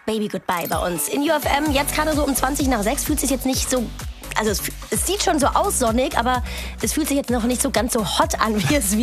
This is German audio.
Baby Goodbye bei uns in UFM. Jetzt gerade so um 20 nach 6 fühlt sich jetzt nicht so... Also es sieht schon so aus sonnig, aber es fühlt sich jetzt noch nicht so ganz so hot an, wie es